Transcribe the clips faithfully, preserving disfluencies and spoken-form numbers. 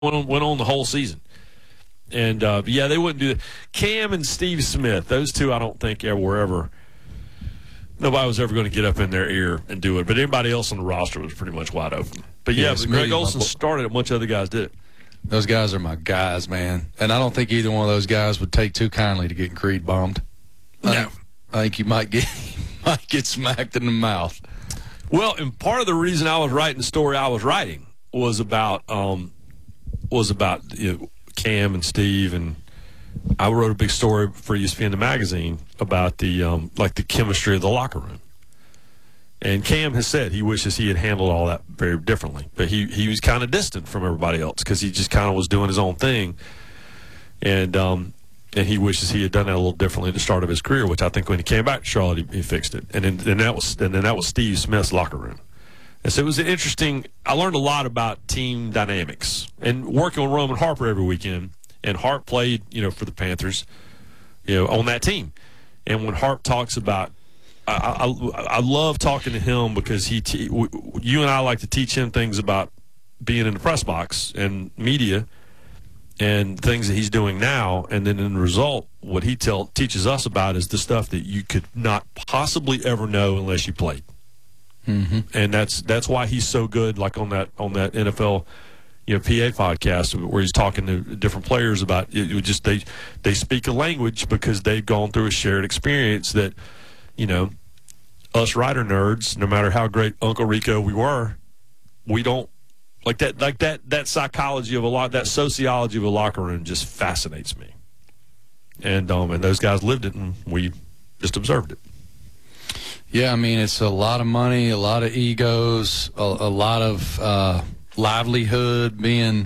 went on, went on the whole season. And, uh, yeah, they wouldn't do that. Cam and Steve Smith, those two I don't think ever were ever – nobody was ever going to get up in their ear and do it. But anybody else on the roster was pretty much wide open. But, yeah, yeah but Greg Olson started it. A bunch of other guys did it. Those guys are my guys, man. And I don't think either one of those guys would take too kindly to getting Creed bombed. No. I think, I think you might get, might get smacked in the mouth. Well, and part of the reason I was writing the story I was writing was about um, was about you know, Cam and Steve, and I wrote a big story for E S P N the magazine about the um, like the chemistry of the locker room. And Cam has said he wishes he had handled all that very differently, but he he was kind of distant from everybody else because he just kind of was doing his own thing, and um, and he wishes he had done that a little differently at the start of his career, which I think when he came back to Charlotte he, he fixed it, and then and that was and then that was Steve Smith's locker room. And so it was an interesting – I learned a lot about team dynamics. And working with Roman Harper every weekend, and Hart played, you know, for the Panthers, you know, on that team. And when Hart talks about I, – I, I love talking to him because he te- – you and I like to teach him things about being in the press box and media and things that he's doing now. And then in the result, what he tell, teaches us about is the stuff that you could not possibly ever know unless you played. Mm-hmm. And that's that's why he's so good, like on that on that N F L, you know, P A podcast where he's talking to different players about it. it just they they speak a language because they've gone through a shared experience that, you know, us writer nerds, no matter how great Uncle Rico we were, we don't like that like that that psychology of a lot that sociology of a locker room just fascinates me. And um and those guys lived it, and we just observed it. Yeah, I mean, it's a lot of money, a lot of egos, a, a lot of uh, livelihood being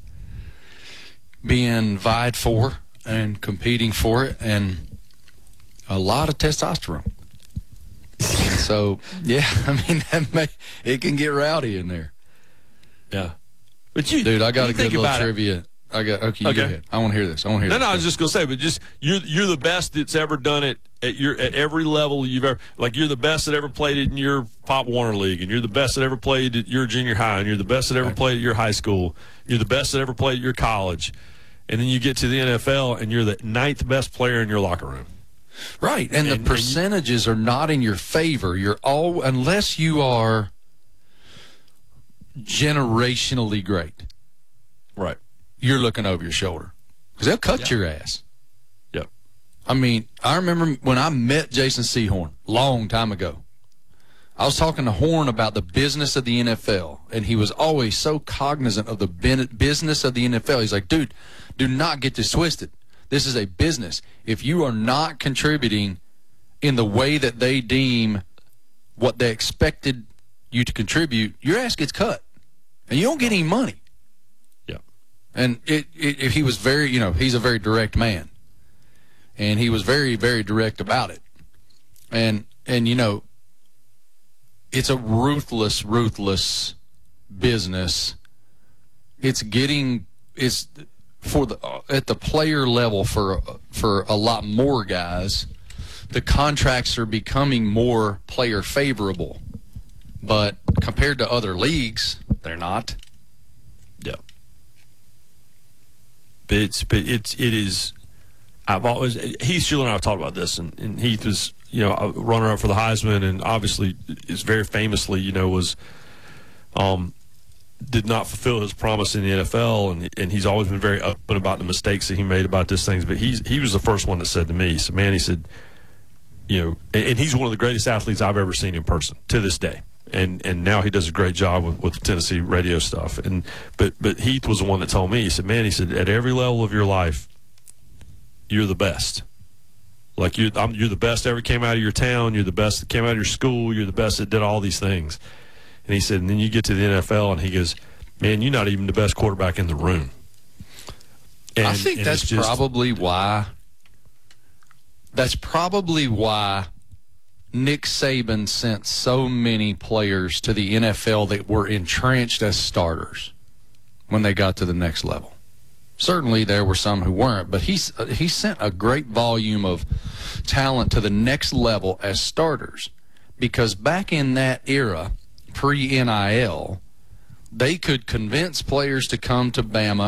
being vied for and competing for it, and a lot of testosterone. So, yeah, I mean, that may, it can get rowdy in there. Yeah. But you, Dude, I got you a good little trivia. It. I got okay. You okay. Go ahead. I want to hear this. I want to hear. No, this. no. I was just gonna say, but just you're you're the best that's ever done it at your at every level you've ever. Like you're the best that ever played in your Pop Warner League, and you're the best that ever played at your junior high, and you're the best that ever played at your high school. You're the best that ever played at your college, and then you get to the N F L, and you're the ninth best player in your locker room. Right, and, and the percentages and you, are not in your favor. You're all unless you are generationally great. Right. You're looking over your shoulder because they'll cut yeah. your ass. Yep. I mean, I remember when I met Jason Sehorn long time ago. I was talking to Horn about the business of the N F L, and he was always so cognizant of the business of the N F L. He's like, dude, do not get this twisted. This is a business. If you are not contributing in the way that they deem what they expected you to contribute, your ass gets cut, and you don't get any money. And it, it, it, he was very, you know, he's a very direct man. And he was very, very direct about it. And, and you know, it's a ruthless, ruthless business. It's getting, it's for the, at the player level for, for a lot more guys, the contracts are becoming more player favorable. But compared to other leagues, they're not. Yeah. But it's, but it's, it is, I've always, Heath Schuler and I have talked about this, and, and Heath was, you know, a runner-up for the Heisman, and obviously is very famously, you know, was, um, did not fulfill his promise in the N F L, and and he's always been very open about the mistakes that he made about this things. But he's he was the first one that said to me, so man, he said, you know, and, and he's one of the greatest athletes I've ever seen in person to this day. And and now he does a great job with, with the Tennessee radio stuff. And but but Heath was the one that told me, he said, man, he said, at every level of your life, you're the best. Like you, I'm, you're the best that ever came out of your town. You're the best that came out of your school. You're the best that did all these things. And he said, and then you get to the N F L, and he goes, man, you're not even the best quarterback in the room. And, I think that's just, probably why. That's probably why Nick Saban sent so many players to the N F L that were entrenched as starters when they got to the next level. Certainly there were some who weren't, but he, uh, he sent a great volume of talent to the next level as starters, because back in that era, pre-N I L, they could convince players to come to Bama